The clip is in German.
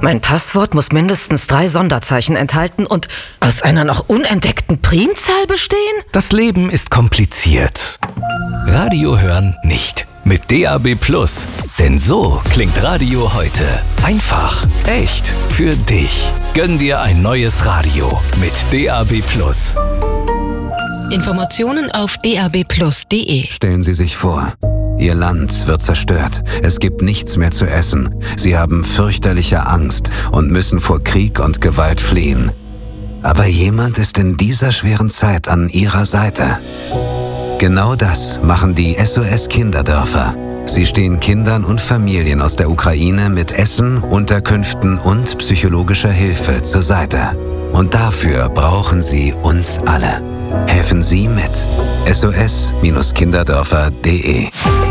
Mein Passwort muss mindestens 3 Sonderzeichen enthalten und aus einer noch unentdeckten Primzahl bestehen? Das Leben ist kompliziert. Radio hören nicht. Mit DAB+. Denn so klingt Radio heute. Einfach, echt, für dich. Gönn dir ein neues Radio mit DAB+. Informationen auf dab+.de. Stellen Sie sich vor, Ihr Land wird zerstört. Es gibt nichts mehr zu essen. Sie haben fürchterliche Angst und müssen vor Krieg und Gewalt fliehen. Aber jemand ist in dieser schweren Zeit an Ihrer Seite. Genau das machen die SOS-Kinderdörfer. Sie stehen Kindern und Familien aus der Ukraine mit Essen, Unterkünften und psychologischer Hilfe zur Seite. Und dafür brauchen sie uns alle. Helfen Sie mit. SOS-Kinderdörfer.de